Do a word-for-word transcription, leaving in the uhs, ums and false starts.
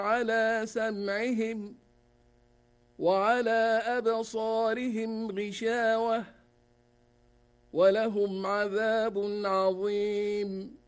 على سمعهم وعلى أبصارهم غشاوة ولهم عذاب عظيم.